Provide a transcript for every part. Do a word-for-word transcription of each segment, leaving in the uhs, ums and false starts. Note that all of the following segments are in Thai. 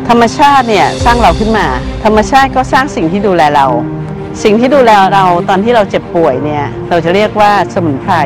ธรรมชาติเนี่ยสร้างเราขึ้นมาธรรมชาติก็สร้างสิ่งที่ดูแลเราสิ่งที่ดูแลเราตอนที่เราเจ็บป่วยเนี่ยเราจะเรียกว่าสมุนไพร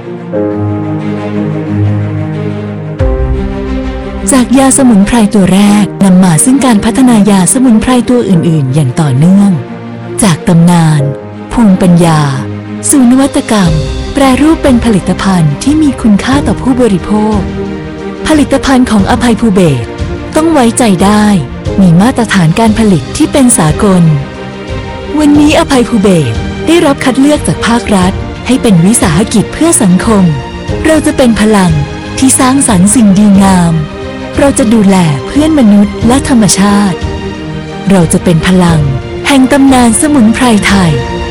จากยาสมุนไพรตัวแรกนำมาซึ่งการพัฒนายาสมุนไพรตัวอื่นๆอย่างต่อเนื่องจากตำนานภูมิปัญญาสู่นวัตกรรมแปรรูปเป็นผลิตภัณฑ์ที่มีคุณค่าต่อผู้บริโภคผลิตภัณฑ์ของอภัยภูเบศรต้องไว้ใจได้มีมาตรฐานการผลิตที่เป็นสากลวันนี้อภัยภูเบศรได้รับคัดเลือกจากภาครัฐให้เป็นวิสาหกิจเพื่อสังคมเราจะเป็นพลังที่สร้างสรรค์สิ่งดีงามเราจะดูแลเพื่อนมนุษย์และธรรมชาติเราจะเป็นพลังแห่งตำนานสมุนไพรไทย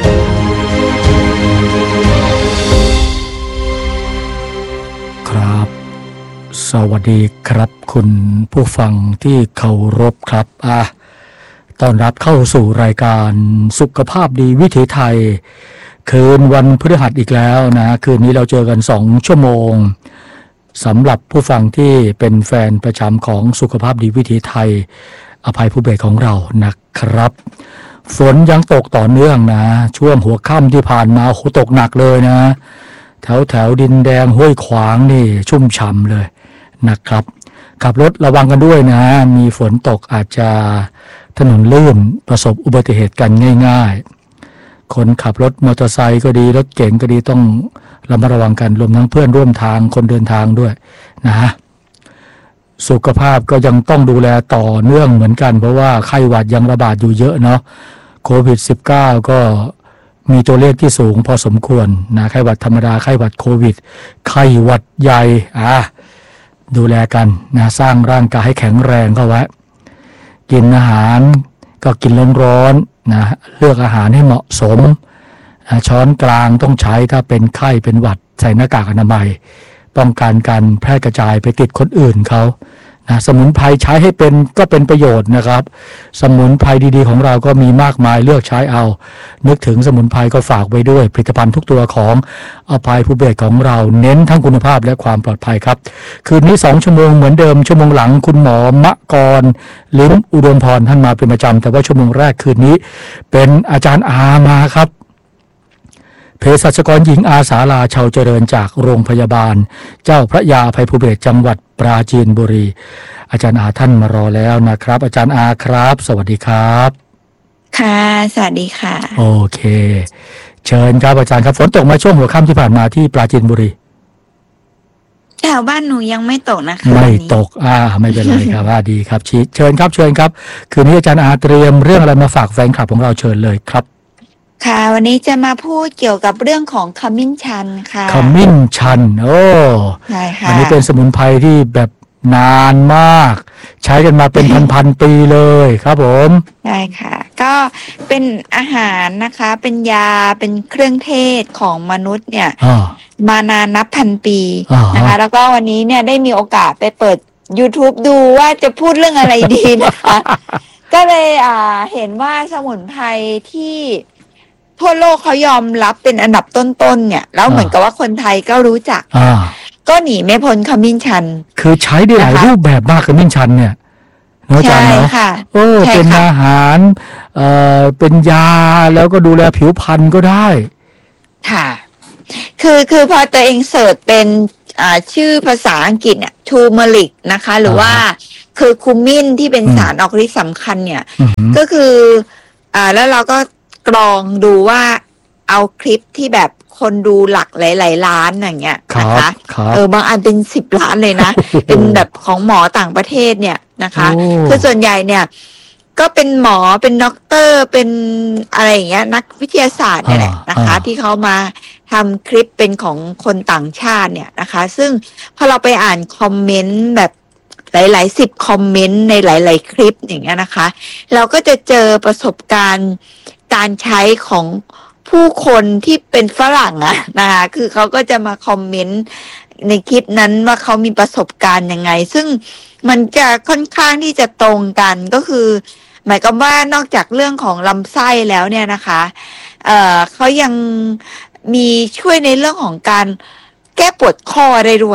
ครับสวัสดีครับคุณผู้ฟังที่เคารพครับอ่ะต้อนรับเข้าสู่รายการสุขภาพดีวิถีไทยคืนวันพฤหัสอีกแล้วนะคืนนี้เราเจอกันสองชั่วโมงสำหรับผู้ฟังที่เป็นแฟนประจำของสุขภาพดีวิถีไทยอภัยภูเบศรของเรานะครับฝนยังตกต่อเนื่องนะช่วงหัวค่ำที่ผ่านมาโหตกหนักเลยนะแถวแถวดินแดงห้วยขวางนี่ชุ่มฉ่ำเลยนะครับขับรถระวังกันด้วยนะมีฝนตกอาจจะถนนลื่นประสบอุบัติเหตุกันง่ายๆคนขับรถมอเตอร์ไซค์ก็ดีรถเก๋งก็ดีต้องระมัดระวังกันรวมทั้งเพื่อนร่วมทางคนเดินทางด้วยนะฮะสุขภาพก็ยังต้องดูแลต่อเนื่องเหมือนกันเพราะว่าไข้หวัดยังระบาดอยู่เยอะเนาะโควิด สิบเก้า ก็มีตัวเลขที่สูงพอสมควรนะไข้หวัดธรรมดาไข้หวัดโควิดไข้หวัดใหญ่อ่ะดูแลกันนะสร้างร่างกายให้แข็งแรงเข้าไว้กินอาหารก็กินร้อนๆนะเลือกอาหารให้เหมาะสมช้อนกลางต้องใช้ถ้าเป็นไข้เป็นหวัดใส่หน้ากากอนามัยป้องกันการแพร่กระจายไปติดคนอื่นเขานะสมุนไพรใช้ให้เป็นก็เป็นประโยชน์นะครับสมุนไพรดีๆของเราก็มีมากมายเลือกใช้เอานึกถึงสมุนไพรก็ฝากไว้ด้วยผลิตภัณฑ์ทุกตัวของอภัยภูเบศรของเราเน้นทั้งคุณภาพและความปลอดภัยครับคืนนี้สองชั่วโมงเหมือนเดิมชั่วโมงหลังคุณหมอมะกรลิ้มอุดมพรท่านมาเป็นประจำแต่ว่าชั่วโมงแรกคืนนี้เป็นอาจารย์อามาครับเภสัชกรหญิงอาสาลาชาวเจริญจากโรงพยาบาลเจ้าพระยาอภัยภูเบศรจังหวัดปราจีนบุรีอาจารย์อาท่านมารอแล้วนะครับอาจารย์อาครับสวัสดีครับค่ะสวัสดีค่ะโอเคเชิญครับอาจารย์ครับฝนตกมาช่วงหัวค่ำที่ผ่านมาที่ปราจีนบุรีแถวบ้านหนูยังไม่ตกนะคะไม่ตกอ่าไม่เป็นไรครับว่าดีครับชี้เชิญครับเชิญครับคืนนี้อาจารย์อาเตรียมเรื่องอะไรมาฝากแฟนคลับของเราเชิญเลยครับค่ะวันนี้จะมาพูดเกี่ยวกับเรื่องของขมิ้นชันค่ะขมิ้นชันโอ้ใช่ค่ะอันนี้เป็นสมุนไพรที่แบบนานมากใช้กันมาเป็นพันๆปีเลยครับผมใช่ค่ะก็เป็นอาหารนะคะเป็นยาเป็นเครื่องเทศของมนุษย์เนี่ยมานานนับพันปีนะคะแล้วก็วันนี้เนี่ยได้มีโอกาสไปเปิด YouTube ดูว่าจะพูดเรื่องอะไรดีนะคะก็เลยอ่าเห็นว่าสมุนไพรที่ทั่วโลกเขายอมรับเป็นอันดับต้นๆเนี่ยแล้วเหมือนกับว่าคนไทยก็รู้จักก็หนีไม่พ้นขมิ้นชันคือใช้ได้หลายรูปแบบมากขมิ้นชันเนี่ยเนาะอาจารย์เนาะโอ้เป็นอาหารเอ่อเป็นยาแล้วก็ดูแลผิวพรรณก็ได้ค่ะคือคือพอตัวเองเสิร์ชเป็นอ่าชื่อภาษาอังกฤษเนี่ยทูเมริกนะคะหรือว่าคือคูมินที่เป็นสารออกฤทธิ์สำคัญเนี่ยก็คืออ่าแล้วเราก็กรองดูว่าเอาคลิปที่แบบคนดูหลักหลายๆล้านอย่างเงี้ยนะคะเออบางอันเป็นสิบล้านเลยนะเป็นแบบของหมอต่างประเทศเนี่ยนะคะคือส่วนใหญ่เนี่ยก็เป็นหมอเป็นด็อกเตอร์เป็นอะไรอย่างเงี้ยนักวิทยาศาสตร์เนี่ยแหละนะคะที่เขามาทำคลิปเป็นของคนต่างชาติเนี่ยนะคะซึ่งพอเราไปอ่านคอมเมนต์แบบหลายๆสิบคอมเมนต์ในหลายๆคลิปอย่างเงี้ยนะคะเราก็จะเจอประสบการณ์การใช้ของผู้คนที่เป็นฝรั่งอะนะคะคือเขาก็จะมาคอมเมนต์ในคลิปนั้นว่าเขามีประสบการณ์ยังไงซึ่งมันจะค่อนข้างที่จะตรงกันก็คือหมายความว่านอกจากเรื่องของลำไส้แล้วเนี่ยนะคะเอ่อเขายังมีช่วยในเรื่องของการแก้ปวดข้อได้ด้วย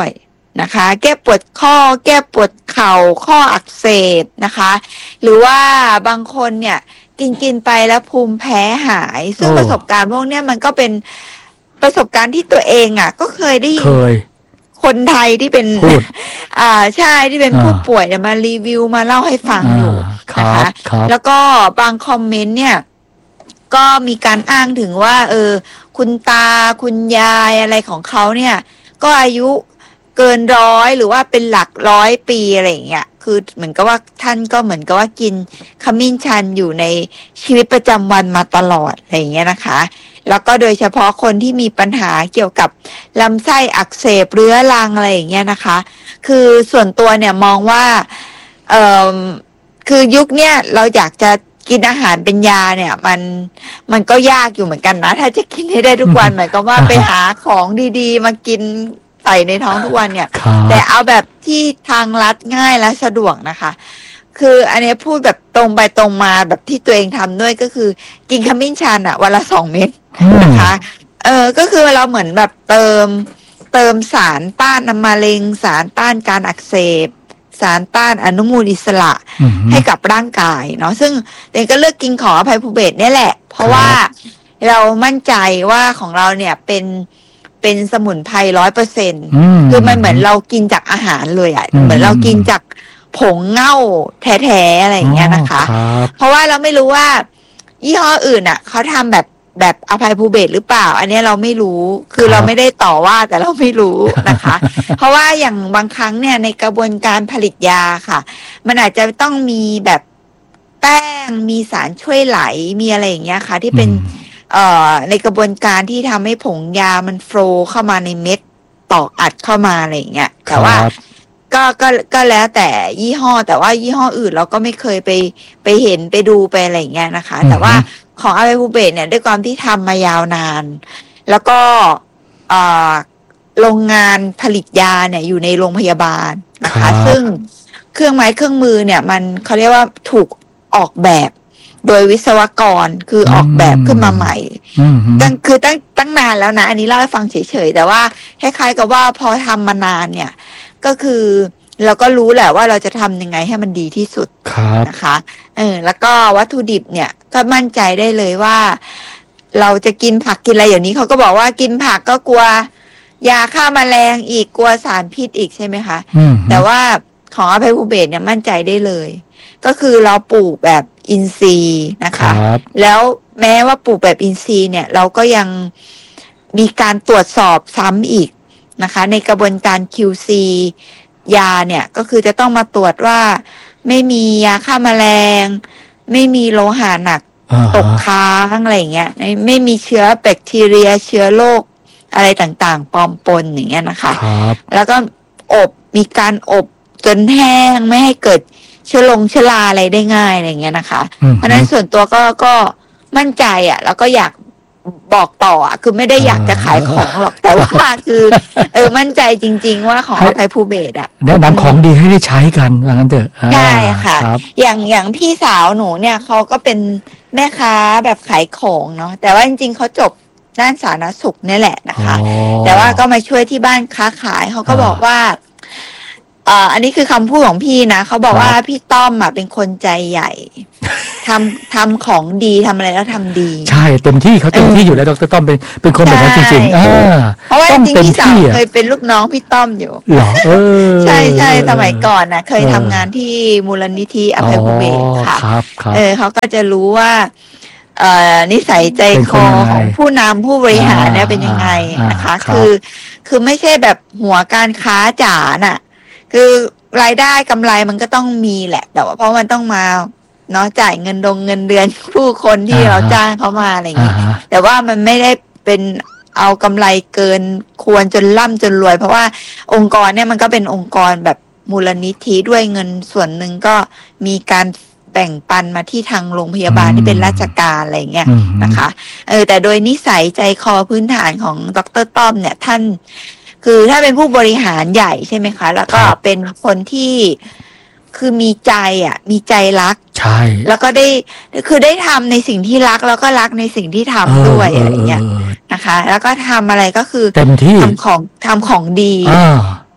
นะคะ แก้ปวดข้อแก้ปวดเข่าข้ออักเสบนะคะ หรือว่าบางคนเนี่ยกินกินไปแล้วภูมิแพ้หายซึ่งประสบการณ์พวกเนี้ยมันก็เป็นประสบการณ์ที่ตัวเองอ่ะก็เคยได้ยินคนไทยที่เป็นอ่าใช่ที่เป็นผู้ป่วยเนี่ยมารีวิวมาเล่าให้ฟังอยู่นะคะแล้วก็บางคอมเมนต์เนี่ยก็มีการอ้างถึงว่าเออคุณตาคุณยายอะไรของเขาเนี่ยก็อายุเกินร้อยหรือว่าเป็นหลักร้อยปีอะไรอย่างเงี้ยคือเหมือนกับว่าท่านก็เหมือนกับว่ากินขมิ้นชันอยู่ในชีวิตประจำวันมาตลอดอะไรอย่างเงี้ยนะคะแล้วก็โดยเฉพาะคนที่มีปัญหาเกี่ยวกับลำไส้อักเสบเรื้อรังอะไรอย่างเงี้ยนะคะคือส่วนตัวเนี่ยมองว่าเอ่อคือยุคเนี้ยเราอยากจะกินอาหารเป็นยาเนี่ยมันมันก็ยากอยู่เหมือนกันนะถ้าจะกินให้ได้ทุกวันหมายความว่าไปหาของดีๆมากินใส่ในท้องทุกวันเนี่ยแต่เอาแบบที่ทางลัดง่ายและสะดวกนะคะคืออันนี้พูดแบบตรงไปตรงมาแบบที่ตัวเองทำด้วยก็คือกินขมิ้นชันอะวันละสองเม็ดนะคะเออก็คือเราเหมือนแบบเติมเติมสารต้านมะเร็งสารต้านการอักเสบสารต้านอนุมูลอิสระให้กับร่างกายเนาะซึ่งเองก็เลือกกินของอภัยภูเบศรนี่แหละเพราะว่าเรามั่นใจว่าของเราเนี่ยเป็นเป็นสมุนไพรร้อยเปอร์เซ็นต์คือมันเหมือนเรากินจากอาหารเลยอ่ะเหมือนเรากินจากผงเง่าแท้ๆอะไรอย่างเงี้ยนะคะเพราะว่าเราไม่รู้ว่ายี่ห้ออื่นอ่ะเขาทำแบบแบบอภัยภูเบศรหรือเปล่าอันนี้เราไม่รู้คือเราไม่ได้ต่อว่าแต่เราไม่รู้นะคะ เพราะว่าอย่างบางครั้งเนี่ยในกระบวนการผลิตยาค่ะมันอาจจะต้องมีแบบแป้งมีสารช่วยไหลมีอะไรอย่างเงี้ยค่ะที่เป็นเอ่อในกระบวนการที่ทำให้ผงยามันโฟลว์เข้ามาในเม็ดตอกอัดเข้ามาอะไรอย่างเงี้ยแต่ว่าก็ก็ก็แล้วแต่ยี่ห้อแต่ว่ายี่ห้ออื่นเราก็ไม่เคยไปไปเห็นไปดูไปอะไรอย่างเงี้ยนะคะแต่ว่าของอภัยภูเบศรเนี่ยด้วยความที่ทำมายาวนานแล้วก็โรงงานผลิตยาเนี่ยอยู่ในโรงพยาบาลนะคะซึ่งเครื่องไม้เครื่องมือเนี่ยมันเขาเรียกว่าถูกออกแบบโดยวิศวกรคือออกแบบขึ้นมาใหม่ตั้งคือตั้งตั้งนานแล้วนะอันนี้เล่าให้ฟังเฉยๆแต่ว่าคล้ายๆกับว่าพอทำมานานเนี่ยก็คือเราก็รู้แหละว่าเราจะทำยังไงให้มันดีที่สุดนะคะเออแล้วก็วัตถุดิบเนี่ยก็มั่นใจได้เลยว่าเราจะกินผักกินอะไรอย่างนี้เขาก็บอกว่ากินผักก็กลัวยาฆ่าแมลงอีกกลัวสารพิษอีกใช่ไหมคะแต่ว่าของอภัยภูเบศรเนี่ยมั่นใจได้เลยก็คือเราปลูกแบบอินทรีย์นะคะแล้วแม้ว่าปลูกแบบอินทรีย์เนี่ยเราก็ยังมีการตรวจสอบซ้ำอีกนะคะในกระบวนการ คิว ซี ยาเนี่ยก็คือจะต้องมาตรวจว่าไม่มียาฆ่าแมลงไม่มีโลหะหนักตกค้างอะไรอย่างเงี้ยไม่มีเชื้อแบคทีเรียเชื้อโรคอะไรต่างๆปลอมปนอย่างเงี้ยนะคะแล้วก็อบมีการอบจนแห้งไม่ให้เกิดเชื้อลงเชื้อราอะไรได้ง่ายอะไรอย่างเงี้ยนะคะเพราะนั้นส่วนตัวก็ก็มั่นใจอ่ะแล้วก็อยากบอกต่ออ่ะคือไม่ได้อยากจะขายของหรอกแต่ว่าคือเออมั่นใจจริงๆว่าของอภัยภูเบศรอ่ะแนะนำของดีให้ได้ใช้กันว่างั้นเถอะใช่ค่ะอย่างอย่างพี่สาวหนูเนี่ยเขาก็เป็นแม่ค้าแบบขายของเนาะแต่ว่าจริงๆเขาจบด้านสาธารณสุขนี่แหละนะคะแต่ว่าก็มาช่วยที่บ้านค้าขายเขาก็บอกว่าอ่าอันนี้คือคำพูดของพี่นะเขาบอกว่าพี่ต้อมอ่ะเป็นคนใจใหญ่ทำทำของดีทำอะไรแล้วทำดีใช่เต็มที่เขาเต็มที่อยู่แล้วดร.ต้อมเป็นเป็นคนแบบนั้นจริงๆอ่าเพราะว่าจริงๆพี่สาวเคยเป็นลูกน้องพี่ต้อมอยู่เหรอเออใช่ใช่สมัยก่อนนะเคยทำงานที่มูลนิธิอภัยภูเบศรค่ะเออเขาก็จะรู้ว่าเอ่อนิสัยใจคอของผู้นำผู้บริหารเนี่ยเป็นยังไงนะคะคือคือไม่ใช่แบบหัวการค้าจ๋าน่ะคือรายได้กำไรมันก็ต้องมีแหละแต่ว่าเพราะมันต้องมาเนาะจ่ายเงินดงเงินเดือนผู้คนที่เราจ้างเขามาอะไรอย่างงี้แต่ว่ามันไม่ได้เป็นเอากำไรเกินควรจนร่ำจนรวยเพราะว่าองค์กรเนี่ยมันก็เป็นองค์กรแบบมูลนิธิด้วยเงินส่วนหนึ่งก็มีการแบ่งปันมาที่ทางโรงพยาบาลที่เป็นราชการอะไรเงี้ยนะคะเออแต่โดยนิสัยใจคอพื้นฐานของดร.ต้อมเนี่ยท่านคือถ้าเป็นผู้บริหารใหญ่ใช่ไหมคะแล้วก็เป็นคนที่คือมีใจอ่ะมีใจรักใช่แล้วก็ได้คือได้ทำในสิ่งที่รักแล้วก็รักในสิ่งที่ทำด้วยอะไรเงี้ยนะคะแล้วก็ทำอะไรก็คือเต็มที่ทำของทำของดี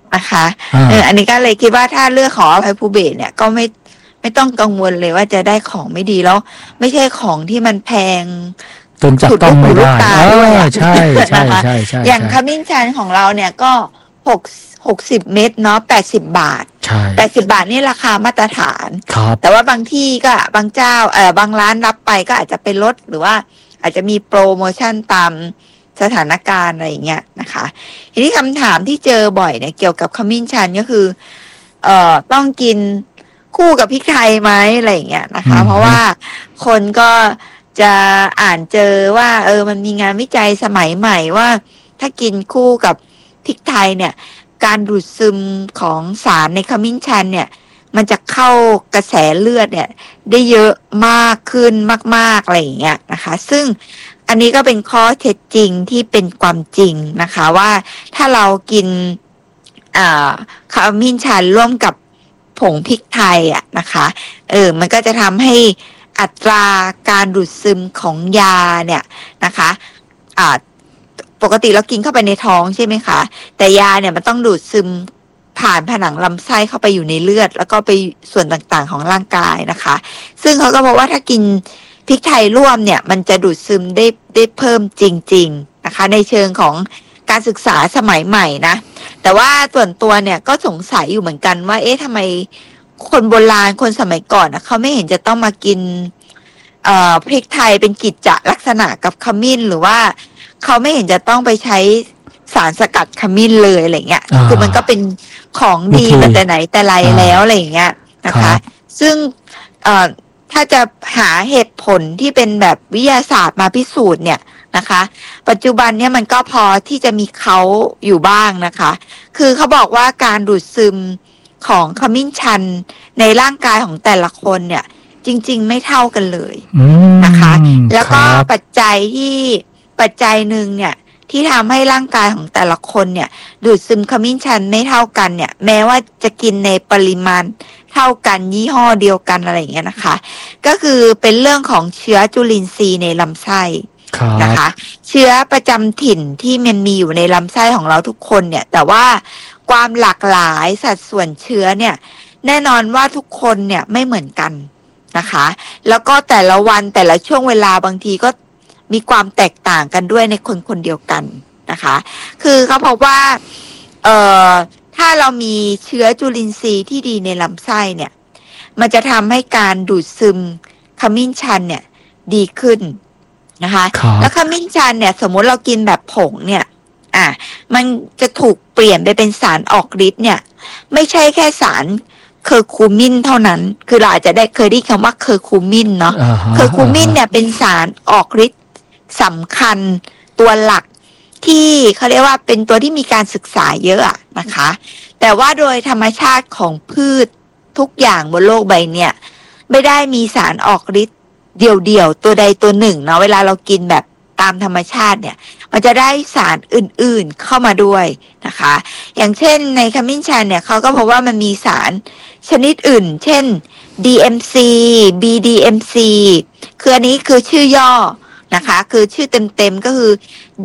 นะคะเอออันนี้ก็เลยคิดว่าถ้าเลือกของอภัยภูเบศเนี่ยก็ไม่ไม่ต้องกังวลเลยว่าจะได้ของไม่ดีแล้วไม่ใช่ของที่มันแพงจนจับต้องไม่ได้ด้วยใช่ใช่ใช่ใช่อย่างขมิ้นชันของเราเนี่ยก็หกหกสิบเม็ดเนาะแปดสิบบาทใช่แปดสิบบาทนี่ราคามาตรฐานครับแต่ว่าบางที่ก็บางเจ้าเออบางร้านรับไปก็อาจจะเป็นลดหรือว่าอาจจะมีโปรโมชั่นตามสถานการณ์อะไรอย่างเงี้ยนะคะทีนี้คำถามที่เจอบ่อยเนี่ยเกี่ยวกับขมิ้นชันก็คือเอ่อต้องกินคู่กับพริกไทยไหมอะไรอย่างเงี้ยนะคะเพราะว่าคนก็จะอ่านเจอว่าเออมันมีงานวิจัยสมัยใหม่ว่าถ้ากินคู่กับพริกไทยเนี่ยการดูดซึมของสารในขมิ้นชันเนี่ยมันจะเข้ากระแสเลือดเนี่ยได้เยอะมากขึ้นมากๆอะไรอย่างเงี้ยนะคะซึ่งอันนี้ก็เป็นข้อเท็จจริงที่เป็นความจริงนะคะว่าถ้าเรากินอ่าขมิ้นชันร่วมกับผงพริกไทยอ่ะนะคะเออมันก็จะทำให้อัตราการดูดซึมของยาเนี่ยนะคะอ่าปกติเรากินเข้าไปในท้องใช่ไหมคะแต่ยาเนี่ยมันต้องดูดซึมผ่านผนังลำไส้เข้าไปอยู่ในเลือดแล้วก็ไปส่วนต่างๆของร่างกายนะคะซึ่งเขาก็บอกว่าถ้ากินพริกไทยร่วมเนี่ยมันจะดูดซึมได้ได้เพิ่มจริงๆนะคะในเชิงของการศึกษาสมัยใหม่นะแต่ว่าส่วนตัวเนี่ยก็สงสัยอยู่เหมือนกันว่าเอ๊ะทำไมคนโบราณคนสมัยก่อนนะเขาไม่เห็นจะต้องมากินเอ่อพริกไทยเป็นกิจจลักษณะกับขมิ้นหรือว่าเขาไม่เห็นจะต้องไปใช้สารสกัดขมิ้นเลยอะไรเงี้ยคือมันก็เป็นของดีมาแต่ไหนแต่ไรแล้วอะไรอย่างเงี้ยนะคะซึ่งเอ่อถ้าจะหาเหตุผลที่เป็นแบบวิทยาศาสตร์มาพิสูจน์เนี่ยนะคะปัจจุบันเนี่ยมันก็พอที่จะมีเขาอยู่บ้างนะคะคือเขาบอกว่าการดูดซึมของขมิ้นชันในร่างกายของแต่ละคนเนี่ยจริงๆไม่เท่ากันเลยนะคะแล้วก็ปัจจัยที่ปัจจัยหนึ่งเนี่ยที่ทำให้ร่างกายของแต่ละคนเนี่ยดูดซึมขมิ้นชันไม่เท่ากันเนี่ยแม้ว่าจะกินในปริมาณเท่ากันยี่ห้อเดียวกันอะไรอย่างเงี้ยนะคะก็คือเป็นเรื่องของเชื้อจุลินทรีย์ในลำไส้นะคะเชื้อประจำถิ่นที่มันมีอยู่ในลำไส้ของเราทุกคนเนี่ยแต่ว่าความหลากหลายสัดส่วนเชื้อเนี่ยแน่นอนว่าทุกคนเนี่ยไม่เหมือนกันนะคะแล้วก็แต่ละวันแต่ละช่วงเวลาบางทีก็มีความแตกต่างกันด้วยในคนคนเดียวกันนะคะคือเขาบอกว่าเอ่อถ้าเรามีเชื้อจุลินทรีย์ที่ดีในลำไส้เนี่ยมันจะทำให้การดูดซึมขมิ้นชันเนี่ยดีขึ้นนะคะแล้วขมิ้นชันเนี่ยสมมติเรากินแบบผงเนี่ยอ่ะมันจะถูกเปลี่ยนไปเป็นสารออกฤทธิ์เนี่ยไม่ใช่แค่สารเคอร์คูมินเท่านั้นคือเราอาจจะได้เคยได้คำว่าเคอร์คูมินเนาะ uh-huh. เคอร์คูมินเนี่ยเป็นสารออกฤทธิ์สำคัญตัวหลักที่เขาเรียกว่าเป็นตัวที่มีการศึกษาเยอะนะคะแต่ว่าโดยธรรมชาติของพืชทุกอย่างบนโลกใบเนี่ยไม่ได้มีสารออกฤทธิ์เดี่ยวๆตัวใดตัวหนึ่งเนาะเวลาเรากินแบบตามธรรมชาติเนี่ยมันจะได้สารอื่นๆเข้ามาด้วยนะคะอย่างเช่นในขมิ้นชันเนี่ยเขาก็พบว่ามันมีสารชนิดอื่นเช่น ดี เอ็ม ซี บี ดี เอ็ม ซี คืออันนี้คือชื่อย่อนะคะคือชื่อเต็มๆก็คือ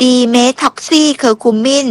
Dimethoxycurcumin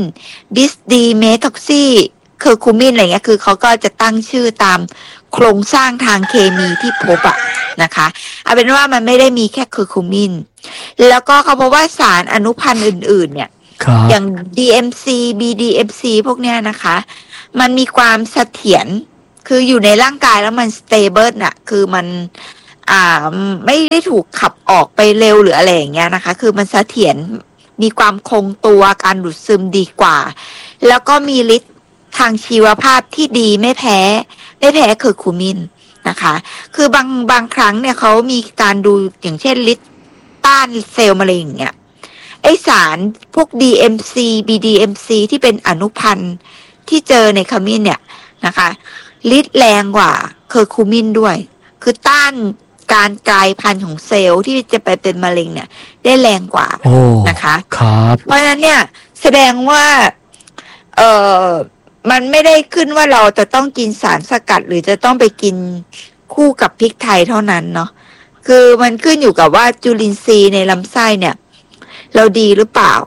Bis-Dimethoxycurcumin อะไรเงี้ยคือเขาก็จะตั้งชื่อตามโครงสร้างทางเคมีที่พบอะนะคะเอาเป็นว่ามันไม่ได้มีแค่เคอร์คูมินแล้วก็เขาพบว่าสารอนุพันธ์อื่นๆเนี่ยอย่าง ดี เอ็ม ซี บี ดี เอ็ม ซี พวกเนี้ยนะคะมันมีความเสถียรคืออยู่ในร่างกายแล้วมันสเตเบิลน่ะคือมันอ่าไม่ได้ถูกขับออกไปเร็วหรืออะไรอย่างเงี้ยนะคะคือมันเสถียรมีความคงตัวการดูดซึมดีกว่าแล้วก็มีฤทธิ์ทางชีวภาพที่ดีไม่แพ้ไม่แพ้เคอร์คูมินนะคะคือบางบางครั้งเนี่ยเขามีการดูอย่างเช่นฤทธิ์ต้านเซลล์มะเร็งเนี่ยไอสารพวก ดี เอ็ม ซี บี ดี เอ็ม ซี ที่เป็นอนุพันธ์ที่เจอในขมิ้นเนี่ยนะคะฤทธิ์แรงกว่าเคอร์คูมินด้วยคือต้านการกลายพันธุ์ของเซลล์ที่จะไปเป็นมะเร็งเนี่ยได้แรงกว่านะคะครับเพราะฉะนั้นเนี่ยแสดงว่าเอ่อมันไม่ได้ขึ้นว่าเราจะต้องกินสารสกัดหรือจะต้องไปกินคู่กับพริกไทยเท่านั้นเนาะคือมันขึ้นอยู่กับว่าจุลินทรีย์ในลำไส้เนี่ยเราดีหรือเปล่า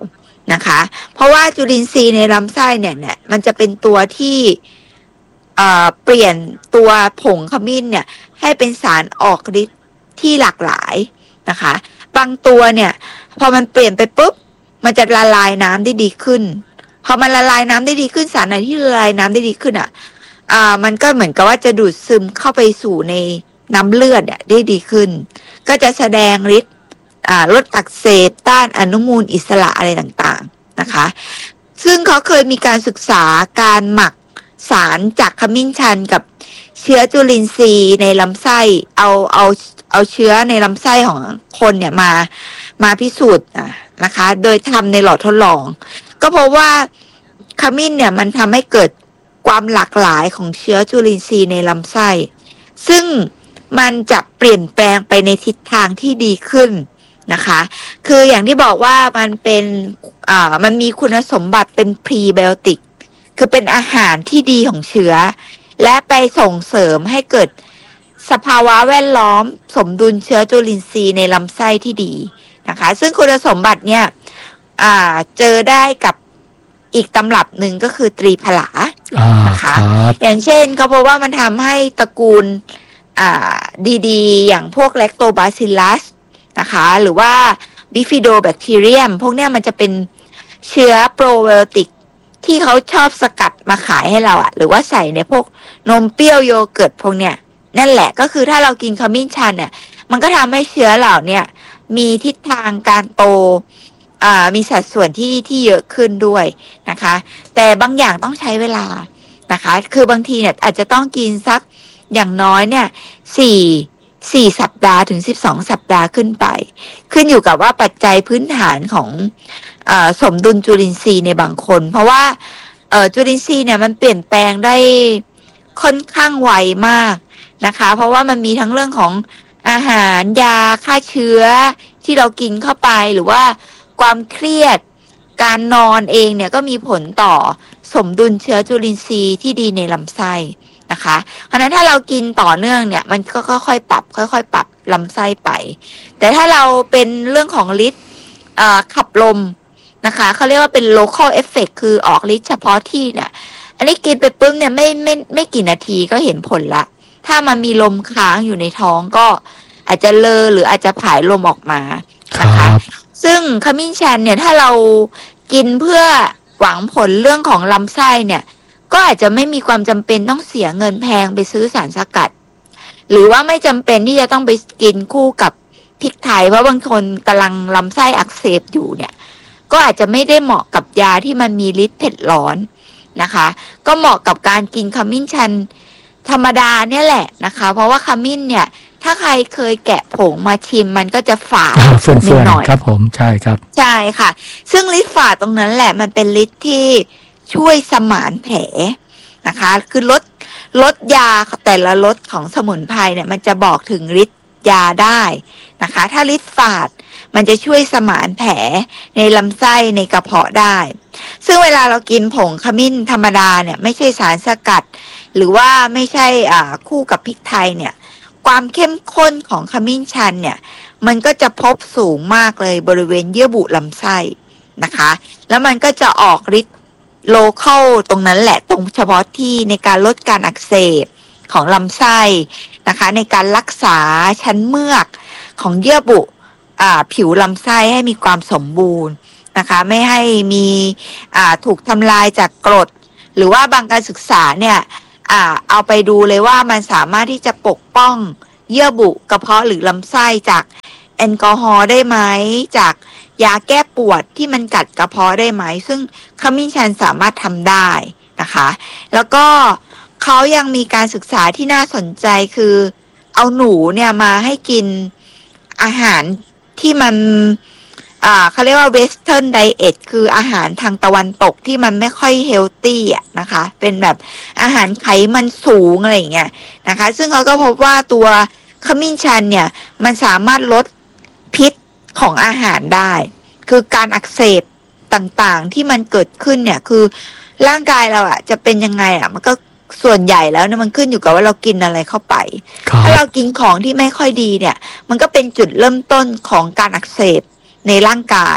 นะคะ เพราะว่าจุลินทรีย์ในลำไส้เนี่ยเนี่ยมันจะเป็นตัวที่เอ่อเปลี่ยนตัวผงขมิ้นเนี่ยให้เป็นสารออกฤทธิ์ที่หลากหลายนะคะบางตัวเนี่ยพอมันเปลี่ยนไปปุ๊บมันจะละลายน้ำได้ดีขึ้นพอมันละลายน้ำได้ดีขึ้นสารไหนที่ละลายน้ำได้ดีขึ้นอ่ะอ่ามันก็เหมือนกับว่าจะดูดซึมเข้าไปสู่ในน้ำเลือดอ่ะได้ดีขึ้นก็จะแสดงฤทธิ์อ่าลดอักเสบต้านอนุมูลอิสระอะไรต่างๆนะคะซึ่งเขาเคยมีการศึกษาการหมักสารจากขมิ้นชันกับเชื้อจุลินทรีย์ในลำไส้เอาเอาเอาเชื้อในลำไส้ของคนเนี่ยมามาพิสูจน์นะคะโดยทำในหลอดทดลองก็เพราะว่าขมิ้นเนี่ยมันทำให้เกิดความหลากหลายของเชื้อจุลินทรีย์ในลำไส้ซึ่งมันจะเปลี่ยนแปลงไปในทิศทางที่ดีขึ้นนะคะคืออย่างที่บอกว่ามันเป็นอ่ามันมีคุณสมบัติเป็นพรีไบโอติกคือเป็นอาหารที่ดีของเชื้อและไปส่งเสริมให้เกิดสภาวะแวดล้อมสมดุลเชื้อจุลินทรีย์ในลำไส้ที่ดีนะคะซึ่งคุณสมบัติเนี่ยอ่าเจอได้กับอีกตำรับหนึ่งก็คือตรีผลานะคะอย่างเช่นเขาบอกว่ามันทำให้ตระกูลอ่าดีๆอย่างพวกแลคโตบาซิลลัสนะคะหรือว่าบิฟิโดแบคทีเรียมพวกเนี้ยมันจะเป็นเชื้อโปรไบโอติกที่เขาชอบสกัดมาขายให้เราอะหรือว่าใส่ในพวกนมเปรี้ยวโยเกิร์ตพวกเนี้ยนั่นแหละก็คือถ้าเรากินขมิ้นชันเนี่ยมันก็ทำให้เชื้อเหล่าเนี้ยมีทิศทางการโตอ่ามีสัดส่วนที่ที่เยอะขึ้นด้วยนะคะแต่บางอย่างต้องใช้เวลานะคะคือบางทีเนี่ยอาจจะต้องกินสักอย่างน้อยเนี่ยสี่สี่สัปดาห์ถึงสิบสองสัปดาห์ขึ้นไปขึ้นอยู่กับว่าปัจจัยพื้นฐานของเอ่อสมดุลจุลินทรีย์ในบางคนเพราะว่าเอ่อจุลินทรีย์เนี่ยมันเปลี่ยนแปลงได้ค่อนข้างไวมากนะคะเพราะว่ามันมีทั้งเรื่องของอาหารยาฆ่าเชื้อที่เรากินเข้าไปหรือว่าความเครียดการนอนเองเนี่ยก็มีผลต่อสมดุลเชื้อจุลินทรีย์ที่ดีในลำไส้นะคะเพราะฉะนั้นถ้าเรากินต่อเนื่องเนี่ยมันก็ค่อยๆปรับค่อยๆปรับลำไส้ไปแต่ถ้าเราเป็นเรื่องของฤทธิ์ขับลมนะคะเขาเรียกว่าเป็น local effect คือออกฤทธิ์เฉพาะที่เนี่ยอันนี้กินไปปุ๊บเนี่ยไม่ไม่ไม่กี่นาทีก็เห็นผลละถ้ามันมีลมค้างอยู่ในท้องก็อาจจะเลอหรืออาจจะผายลมออกมานะคะซึ่งขมิ้นชันเนี่ยถ้าเรากินเพื่อหวังผลเรื่องของลำไส้เนี่ยก็อาจจะไม่มีความจำเป็นต้องเสียเงินแพงไปซื้อสารสกัดหรือว่าไม่จำเป็นที่จะต้องไปกินคู่กับพริกไทยเพราะบางคนกำลังลำไส้อักเสบอยู่เนี่ยก็อาจจะไม่ได้เหมาะกับยาที่มันมีฤทธิ์เผ็ดร้อนนะคะก็เหมาะกับการกินขมิ้นชันธรรมดาเนี่ยแหละนะคะเพราะว่าขมิ้นเนี่ยถ้าใครเคยแกะผงมาชิมมันก็จะฝาดนิดหน่อยครับผมใช่ครับใช่ค่ะซึ่งฤทธิ์ฝาดตรงนั้นแหละมันเป็นฤทธิ์ที่ช่วยสมานแผลนะคะคือลดลดยาแต่ละลดของสมุนไพรเนี่ยมันจะบอกถึงฤทธิ์ยาได้นะคะถ้าฤทธิ์ฝาดมันจะช่วยสมานแผลในลำไส้ในกระเพาะได้ซึ่งเวลาเรากินผงขมิ้นธรรมดาเนี่ยไม่ใช่สารสกัดหรือว่าไม่ใช่อ่าคู่กับพริกไทยเนี่ยความเข้มข้นของขมิ้นชันเนี่ยมันก็จะพบสูงมากเลยบริเวณเยื่อบุลำไส้นะคะแล้วมันก็จะออกฤทธิ์โลคอลตรงนั้นแหละตรงเฉพาะที่ในการลดการอักเสบของลำไส้นะคะในการรักษาชั้นเมือกของเยื่อบุอ่าผิวลำไส้ให้มีความสมบูรณ์นะคะไม่ให้มีอ่าถูกทำลายจากกรดหรือว่าบางการศึกษาเนี่ยอ่าเอาไปดูเลยว่ามันสามารถที่จะปกป้องเยื่อบุกระเพาะหรือลำไส้จากแอลกอฮอล์ได้ไหมจากยาแก้ปวดที่มันกัดกระเพาะได้ไหมซึ่งขมิ้นชันสามารถทำได้นะคะแล้วก็เขายังมีการศึกษาที่น่าสนใจคือเอาหนูเนี่ยมาให้กินอาหารที่มันอ่าเขาเรียกว่า Western Diet คืออาหารทางตะวันตกที่มันไม่ค่อยเฮลตี้อ่ะนะคะเป็นแบบอาหารไขมันสูงอะไรอย่างเงี้ยนะคะซึ่งเขาก็พบว่าตัวขมิ้นชันเนี่ยมันสามารถลดพิษของอาหารได้คือการอักเสบต่างๆที่มันเกิดขึ้นเนี่ยคือร่างกายเราอ่ะจะเป็นยังไงอ่ะมันก็ส่วนใหญ่แล้วเนี่ยมันขึ้นอยู่กับว่าเรากินอะไรเข้าไปถ้าเรากินของที่ไม่ค่อยดีเนี่ยมันก็เป็นจุดเริ่มต้นของการอักเสบในร่างกาย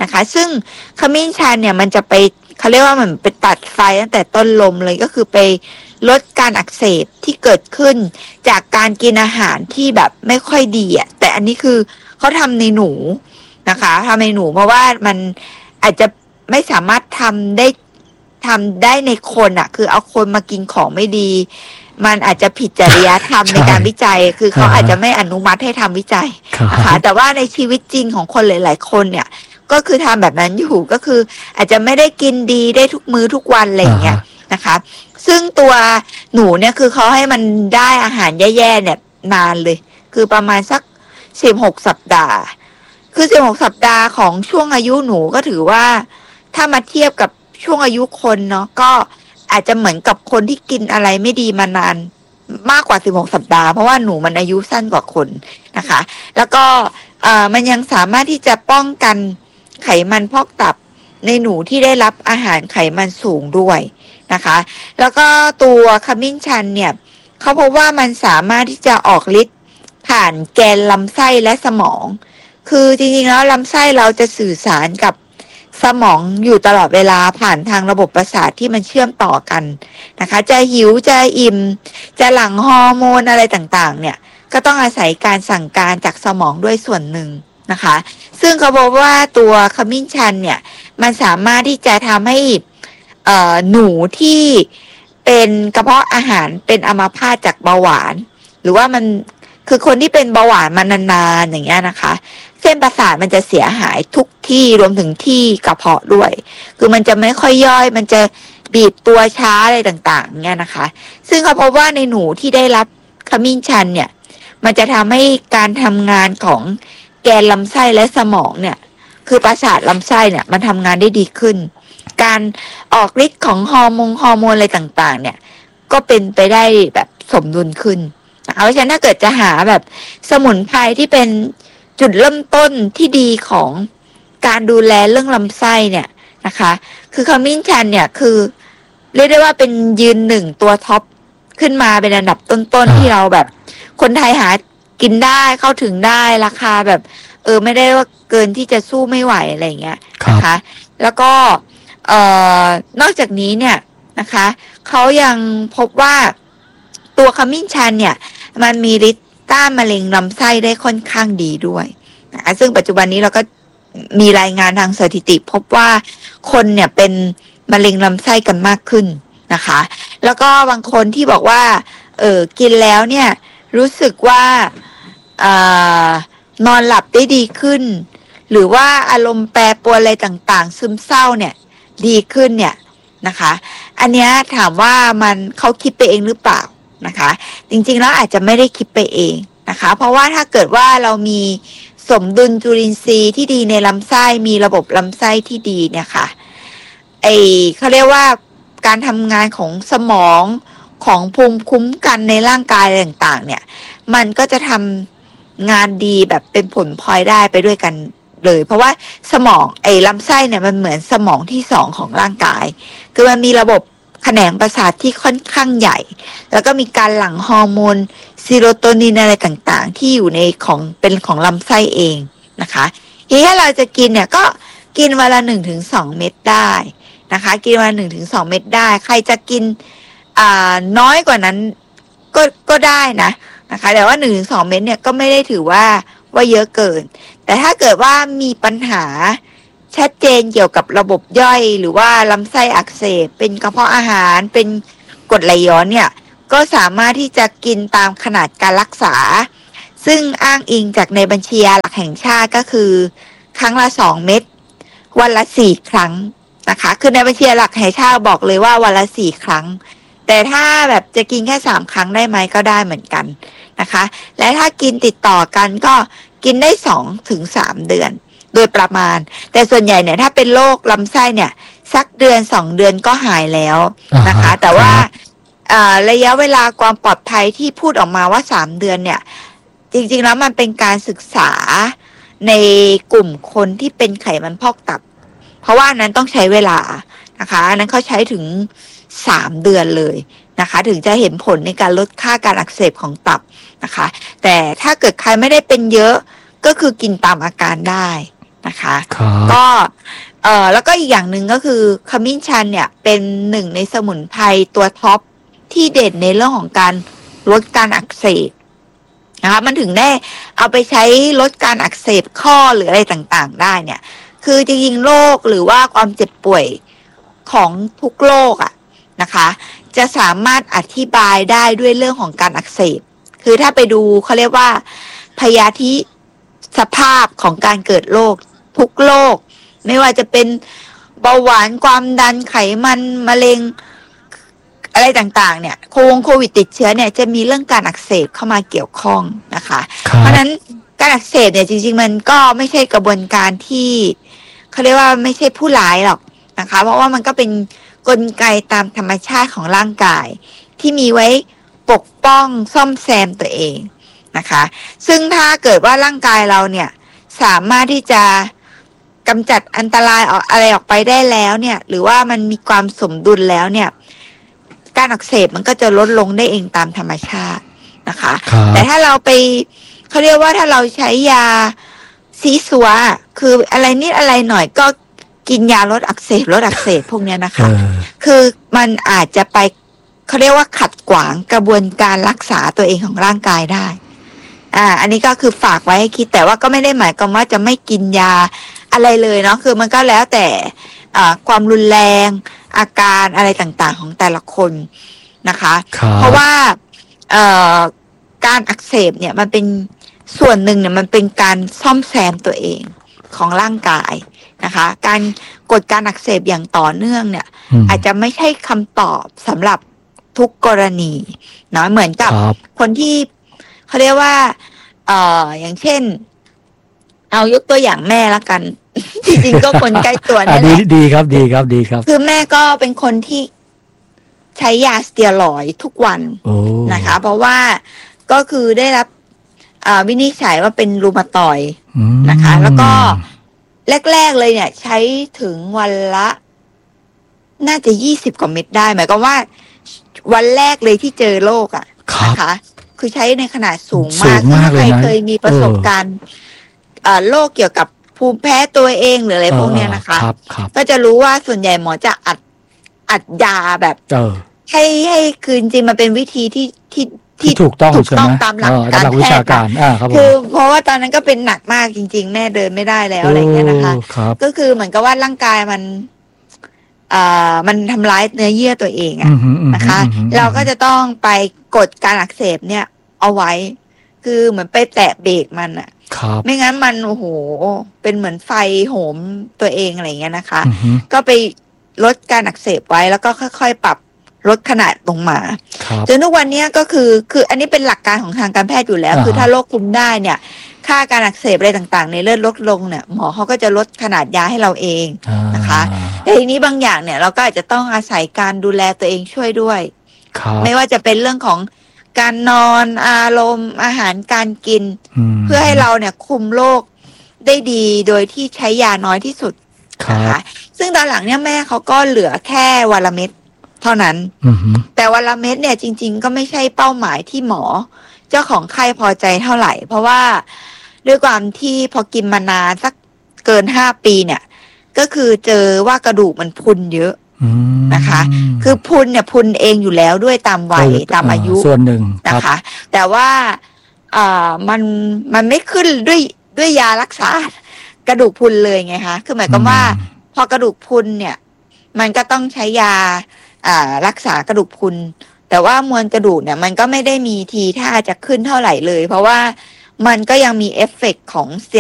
นะคะ ซึ่งขมิ้นชันเนี่ยมันจะไปเขาเรียกว่ามันไปตัดไฟตั้งแต่ต้นลมเลยก็คือไปลดการอักเสบที่เกิดขึ้นจากการกินอาหารที่แบบไม่ค่อยดีอ่ะแต่อันนี้คือเขาทำในหนูนะคะทำในหนูเพราะว่ามันอาจจะไม่สามารถทำได้ทำได้ในคนอ่ะคือเอาคนมากินของไม่ดีมันอาจจะผิดจริยธรรมในการวิจัยคือเขาอาจจะไม่อนุมัติให้ทำวิจัยนะคะแต่ว่าในชีวิตจริงของคนหลายๆคนเนี่ยก็คือทำแบบนั้นอยู่ก็คืออาจจะไม่ได้กินดีได้ทุกมื้อทุกวันอะไรอย่างเงี้ยนะคะซึ่งตัวหนูเนี่ยคือเขาให้มันได้อาหารแย่ๆเนี่ยนานเลยคือประมาณสักสิบหกสัปดาห์คือสิบหกสัปดาห์ของช่วงอายุหนูก็ถือว่าถ้ามาเทียบกับช่วงอายุคนเนาะก็อาจจะเหมือนกับคนที่กินอะไรไม่ดีมานานมากกว่าสิบหกสัปดาห์เพราะว่าหนูมันอายุสั้นกว่าคนนะคะแล้วก็เอ่อมันยังสามารถที่จะป้องกันไขมันพอกตับในหนูที่ได้รับอาหารไขมันสูงด้วยนะคะแล้วก็ตัวขมิ้นชันเนี่ยเขาพบว่ามันสามารถที่จะออกฤทธิ์ผ่านแกนลำไส้และสมองคือจริงๆแล้วลำไส้เราจะสื่อสารกับสมองอยู่ตลอดเวลาผ่านทางระบบประสาทที่มันเชื่อมต่อกันนะคะจะหิวจะอิ่มจะหลั่งฮอร์โมนอะไรต่างๆเนี่ยก็ต้องอาศัยการสั่งการจากสมองด้วยส่วนหนึ่งนะคะซึ่งเขาบอกว่าตัวขมิ้นชันเนี่ยมันสามารถที่จะทำให้เอ่อหนูที่เป็นกระเพาะอาหารเป็นอัมพาตจากเบาหวานหรือว่ามันคือคนที่เป็นเบาหวานมานานๆอย่างเงี้ยนะคะเส้นประสาทมันจะเสียหายทุกที่รวมถึงที่กระเพาะด้วยคือมันจะไม่ค่อยย่อยมันจะบีบตัวช้าอะไรต่างๆเนี่ยนะคะซึ่งเขาพบว่าในหนูที่ได้รับขมิ้นชันเนี่ยมันจะทำให้การทำงานของแกนลำไส้และสมองเนี่ยคือประสาทลำไส้เนี่ยมันทำงานได้ดีขึ้นการออกฤทธิ์ของฮอร์โมนฮอร์โมนอะไรต่างๆเนี่ยก็เป็นไปได้แบบสมดุลขึ้นเพราะฉะนั้นถ้าเกิดจะหาแบบสมุนไพรที่เป็นจุดเริ่มต้นที่ดีของการดูแลเรื่องลำไส้เนี่ยนะคะคือขมิ้นชันเนี่ยคือเรียกได้ว่าเป็นยืนหนึ่งตัวท็อปขึ้นมาเป็นอันดับต้นๆที่เราแบบคนไทยหากินได้เข้าถึงได้ราคาแบบเออไม่ได้ว่าเกินที่จะสู้ไม่ไหวอะไรอย่างเงี้ยนะคะแล้วก็เอ่อนอกจากนี้เนี่ยนะคะเขายังพบว่าตัวขมิ้นชันเนี่ยมันมีฤทธิ์ต้านมะเร็งลำไส้ได้ค่อนข้างดีด้วยนะซึ่งปัจจุบันนี้เราก็มีรายงานทางสถิติพบว่าคนเนี่ยเป็นมะเร็งลำไส้กันมากขึ้นนะคะแล้วก็บางคนที่บอกว่าเออกินแล้วเนี่ยรู้สึกว่าอ่านอนหลับได้ดีขึ้นหรือว่าอารมณ์แปรปรวนอะไรต่างๆซึมเศร้าเนี่ยดีขึ้นเนี่ยนะคะอันเนี้ยถามว่ามันเขาคิดไปเองหรือเปล่านะคะจริงๆแล้วอาจจะไม่ได้คิดไปเองนะคะเพราะว่าถ้าเกิดว่าเรามีสมดุลจุลินทรีย์ที่ดีในลำไส้มีระบบลำไส้ที่ดีเนี่ยค่ะไอเขาเรียกว่าการทำงานของสมองของภูมิคุ้มกันในร่างกายต่างๆเนี่ยมันก็จะทำงานดีแบบเป็นผลพลอยได้ไปด้วยกันเลยเพราะว่าสมองไอ้ลำไส้เนี่ยมันเหมือนสมองที่สองของร่างกายคือมันมีระบบแขนงประสาทที่ค่อนข้างใหญ่แล้วก็มีการหลั่งฮอร์โมนซีโรโทนินอะไรต่างๆที่อยู่ในของเป็นของลำไส้เองนะคะทีนี้ถ้าเราจะกินเนี่ยก็กินวันละหนึ่งถึงสองเม็ดได้นะคะกินวันละหนึ่งถึงสองเม็ดได้ใครจะกินอ่าน้อยกว่านั้นก็ก็ได้นะนะคะแต่ว่าหนึ่งถึงสองเม็ดเนี่ยก็ไม่ได้ถือว่าว่าเยอะเกินแต่ถ้าเกิดว่ามีปัญหาชัดเจนเกี่ยวกับระบบย่อยหรือว่าลำไส้อักเสบเป็นกระเพาะอาหารเป็นกรดไหลย้อนเนี่ยก็สามารถที่จะกินตามขนาดการรักษาซึ่งอ้างอิงจากในบัญชียาหลักแห่งชาติก็คือครั้งละสองเม็ดวันละสี่ครั้งนะคะคือในบัญชียาหลักแห่งชาติบอกเลยว่าวันละสี่ครั้งแต่ถ้าแบบจะกินแค่สามครั้งได้ไหมก็ได้เหมือนกันนะคะและถ้ากินติดต่อกันก็กินได้สองถึงสามเดือนโดยประมาณแต่ส่วนใหญ่เนี่ยถ้าเป็นโรคลำไส้เนี่ยสักเดือนสองเดือนก็หายแล้วนะคะแต่ว่าระยะเวลาความปลอดภัยที่พูดออกมาว่าสามเดือนเนี่ยจริงๆแล้วมันเป็นการศึกษาในกลุ่มคนที่เป็นไขมันพอกตับเพราะว่านั้นต้องใช้เวลานะคะนั้นเขาใช้ถึงสามเดือนเลยนะคะถึงจะเห็นผลในการลดค่าการอักเสบของตับนะคะแต่ถ้าเกิดใครไม่ได้เป็นเยอะก็คือกินตามอาการได้นะคะครับก็เอ่อแล้วก็อีกอย่างหนึ่งก็คือขมิ้นชันเนี่ยเป็นหนึ่งในสมุนไพรตัวท็อปที่เด่นในเรื่องของการลดการอักเสบนะคะมันถึงได้เอาไปใช้ลดการอักเสบข้อหรืออะไรต่างๆได้เนี่ยคือจริงๆโรคหรือว่าความเจ็บป่วยของทุกโรคอะนะคะจะสามารถอธิบายได้ด้วยเรื่องของการอักเสบคือถ้าไปดูเขาเรียกว่าพยาธิสภาพของการเกิดโรคทุกโรคไม่ว่าจะเป็นเบาหวานความดันไขมันมะเร็งอะไรต่างๆเนี่ยโควงโควิดติดเชื้อเนี่ยจะมีเรื่องการอักเสบเข้ามาเกี่ยวข้องนะคะเพราะฉะนั้นการอักเสบเนี่ยจริงๆมันก็ไม่ใช่กระบวนการที่เขาเรียกว่าไม่ใช่ผู้ร้ายหรอกนะคะเพราะว่ามันก็เป็นกลไกตามธรรมชาติของร่างกายที่มีไว้ปกป้องซ่อมแซมตัวเองนะคะซึ่งถ้าเกิดว่าร่างกายเราเนี่ยสามารถที่จะกำจัดอันตรายอะไรออกไปได้แล้วเนี่ยหรือว่ามันมีความสมดุลแล้วเนี่ยการอักเสบมันก็จะลดลงได้เองตามธรรมชาตินะคะแต่ถ้าเราไปเขาเรียกว่าถ้าเราใช้ยาซีซัวคืออะไรนิดอะไรหน่อยก็กินยาลดอักเสบลดอักเสบพวกนี้นะคะคือมันอาจจะไปเขาเรียกว่าขัดขวางกระบวนการรักษาตัวเองของร่างกายได้อ่าอันนี้ก็คือฝากไว้ให้คิดแต่ว่าก็ไม่ได้หมายความว่าจะไม่กินยาอะไรเลยเนาะคือมันก็แล้วแต่อ่าความรุนแรงอาการอะไรต่างๆของแต่ละคนนะคะเพราะว่าเอ่อการอักเสบเนี่ยมันเป็นส่วนหนึ่งเนี่ยมันเป็นการซ่อมแซมตัวเองของร่างกายนะคะการกดการอักเสบอย่างต่อเนื่องเนี่ยอาจจะไม่ใช่คำตอบสำหรับทุกกรณีเนาะเหมือนกับคนที่เขาเรียกว่าเอ่ออย่างเช่นเอายกตัวอย่างแม่ละกัน จริงๆก็คนใกล้ตัวนี่แหละดีครับดีครับดีครับคือแม่ก็เป็นคนที่ใช้ยาสเตียรอยด์ทุกวันนะคะเพราะว่าก็คือได้รับวินิจฉัยว่าเป็นรูมาตอยด์นะคะแล้วก็แรกๆเลยเนี่ยใช้ถึงวันละน่าจะยี่สิบกว่าเม็ดได้หมายความว่าวันแรกเลยที่เจอโรคอ่ะนะคะคือใช้ในขนาดสูงมากถ้าใครเคยมีประสบการณ์โรคเกี่ยวกับภูมิแพ้ตัวเองหรืออะไรพวกเนี้ยนะคะก็จะรู้ว่าส่วนใหญ่หมอจะอัดอัดยาแบบให้ให้คือจริงมันเป็นวิธีที่ที่ที่ถูกต้องถูกต้องตามหลักการวิชาการคือเพราะว่าตอนนั้นก็เป็นหนักมากจริงๆแม่เดินไม่ได้แล้วอะไรเงี้ยนะคะก็คือเหมือนกับว่าร่างกายมันอ่ามันทำร้ายเนื้อเยื่อตัวเองอะนะคะเราก็จะต้องไปกดการอักเสบเนี่ยเอาไว้คือเหมือนไปแตะเบรกมันอะไม่งั้นมันโอ้โหเป็นเหมือนไฟโหมตัวเองอะไรเงี้ยนะคะก็ไปลดการอักเสบไว้แล้วก็ค่อยๆปรับลดขนาดลงมาจนทุกวันนี้ก็คือคืออันนี้เป็นหลักการของทางการแพทย์อยู่แล้วคือถ้าโรคคุมได้เนี่ยค่าการอักเสบอะไรต่างๆในเลือดลดลงเนี่ยหมอเขาก็จะลดขนาดยาให้เราเองนะคะแต่ทีนี้บางอย่างเนี่ยเราก็อาจจะต้องอาศัยการดูแลตัวเองช่วยด้วยไม่ว่าจะเป็นเรื่องของการนอนอารมณ์อาหารการกินเพื่อให้เราเนี่ยคุมโรคได้ดีโดยที่ใช้ยาน้อยที่สุดนะคะซึ่งตอนหลังเนี่ยแม่เขาก็เหลือแค่วันละเม็ดเท่านั้นแต่วันละเม็ดเนี่ยจริงๆก็ไม่ใช่เป้าหมายที่หมอเจ้าของไข้พอใจเท่าไหร่เพราะว่าด้วยความที่พอกินมานานสักเกินห้าปีเนี่ยก็คือเจอว่ากระดูกมันพุนเยอะนะคะคือพุนเนี่ยพุนเองอยู่แล้วด้วยตามวัยตามอายุส่วนหนึ่งนะคะแต่ว่าอ่ามันมันไม่ขึ้นด้วยด้วยยารักษากระดูกพุนเลยไงคะคือหมายความว่าพอกระดูกพุนเนี่ยมันก็ต้องใช้ยาอ่ารักษากระดูกพรุนแต่ว่ามวลกระดูกเนี่ยมันก็ไม่ได้มีทีท่าจะขึ้นเท่าไหร่เลยเพราะว่ามันก็ยังมีเอฟเฟกต์ของสเตีย